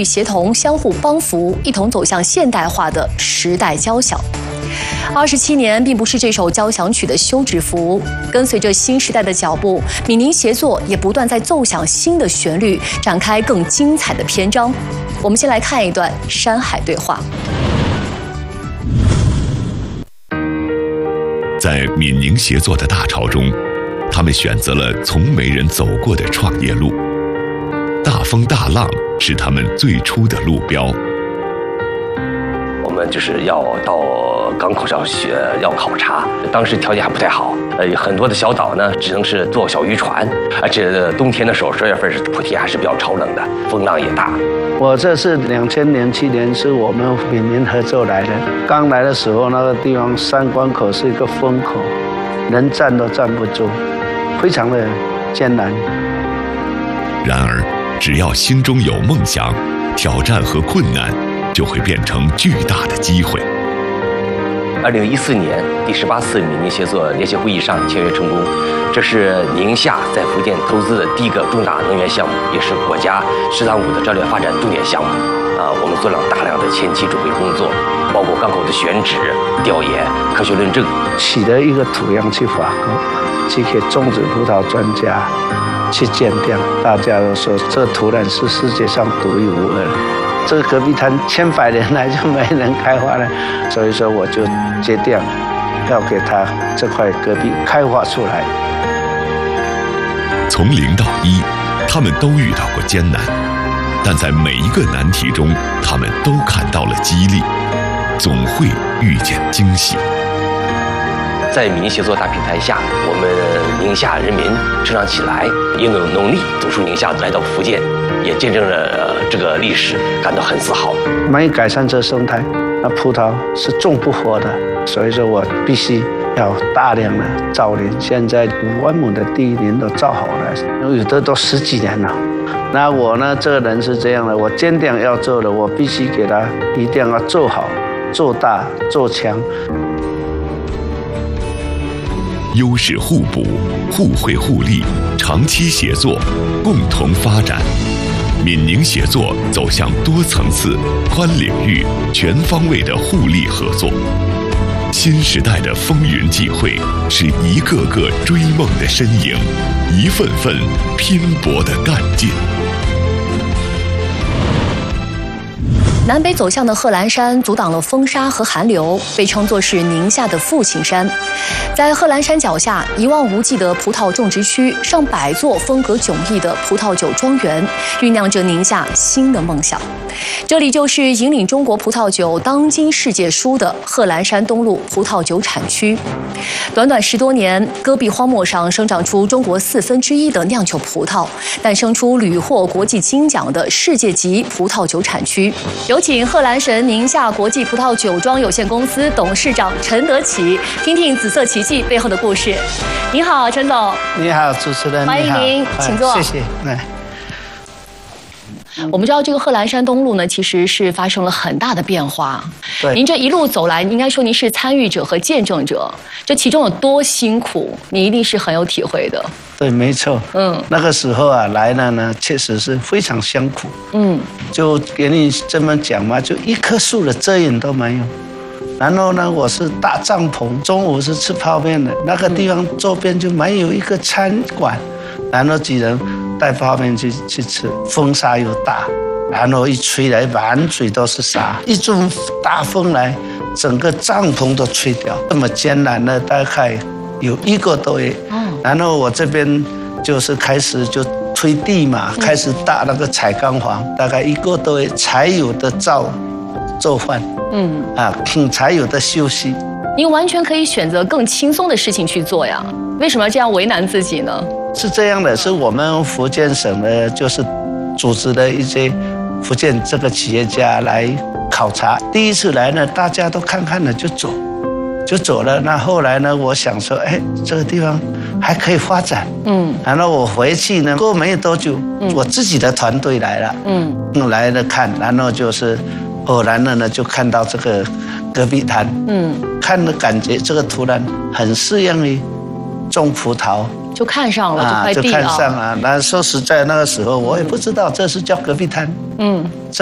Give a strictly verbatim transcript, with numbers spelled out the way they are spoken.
与协同相互帮扶，一同走向现代化的时代交响。二十七年并不是这首交响曲的休止符，跟随着新时代的脚步，闽宁协作也不断在奏响新的旋律，展开更精彩的篇章。我们先来看一段山海对话。 在闽宁协作的大潮中，他们选择了从没人走过的创业路，大风大浪是他们最初的路标。 我们就是要到港口上学，要考察。当时条件还不太好，呃，很多的小岛呢，只能是坐小渔船。而且冬天的时候，十月份是普天还是比较潮冷的，风浪也大。 我这是两千零七年，是我们闽宁合作来的。刚来的时候，那个地方三关口是一个风口，人站都站不住，非常的艰难。 然而，只要心中有梦想，挑战和困难就会变成巨大的机会。 二零一四年第十八次闽宁协作联席会议上签约成功，这是宁夏在福建投资的第一个重大能源项目，也是国家“十三五”的战略发展重点项目。啊，我们做了大量的前期准备工作，包括港口的选址、调研、科学论证， 取得一个土壤去法国，去给种植葡萄专家去鉴定，大家都说这土壤是世界上独一无二的。这个戈壁滩千百年来就没人开发了，所以说我就决定要给他这块戈壁开发出来。 从零到一，他们都遇到过艰难，但在每一个难题中，他们都看到了激励，总会遇见惊喜。 在闽宁协作大平台下，我们宁夏人民成长起来，拥有能力走出宁夏来到福建，也见证了这个历史，感到很自豪。 蛮改善这生态，那葡萄是种不活的，所以说我必须要大量的造林。现在五万亩的地林都造好了，有的都十几年了。那我呢，这个人是这样的，我坚定要做的，我必须给他一定要做好、做大、做强。 优势互补，互惠互利，长期协作，共同发展。闽宁协作走向多层次、宽领域、全方位的互利合作。新时代的风云际会，是一个个追梦的身影，一份份拼搏的干劲。 南北走向的贺兰山阻挡了风沙和寒流，被称作是宁夏的父亲山。在贺兰山脚下，一望无际的葡萄种植区，上百座风格迥异的葡萄酒庄园，酝酿着宁夏新的梦想。这里就是引领中国葡萄酒当今世界书的贺兰山东路葡萄酒产区。短短十多年，戈壁荒漠上生长出中国四分之一的酿酒葡萄，诞生出屡获国际金奖的世界级葡萄酒产区。有请贺兰神宁夏国际葡萄酒庄有限公司董事长陈德启，听听紫色奇迹背后的故事。你好，陈总。 你好，主持人。 欢迎您，请坐。 谢谢。来。 我们知道这个贺兰山东路呢，其实是发生了很大的变化。 对， 您这一路走来，应该说您是参与者和见证者，这其中有多辛苦，你一定是很有体会的。 对，没错。嗯，那个时候啊，来了呢，确实是非常辛苦。嗯，就给你这么讲嘛，就一棵树的遮掩都没有。然后呢，我是搭帐篷，中午是吃泡面的。那个地方周边就没有一个餐馆，然后几人带泡面去去吃，风沙又大，然后一吹来满嘴都是沙，一阵大风来，整个帐篷都吹掉。这么艰难的大概有一个多月，然后我这边就是开始就推地嘛，开始搭那个彩钢房，大概一个多月才有的造做饭，嗯啊，听才有的休息。 您完全可以选择更轻松的事情去做呀，为什么要这样为难自己呢？ 是这样的，是我们福建省的，就是组织的一些福建这个企业家来考察。第一次来呢，大家都看看了就走，就走了。那后来呢，我想说，哎，这个地方还可以发展。嗯，然后我回去呢，过没有多久，嗯、我自己的团队来了，嗯，来了看，然后就是偶然的呢，就看到这个戈壁滩，嗯，看了感觉这个土壤很适应于种葡萄。 就看上了这块地啊，就看上了。那说实在，那个时候我也不知道这是叫戈壁滩，嗯。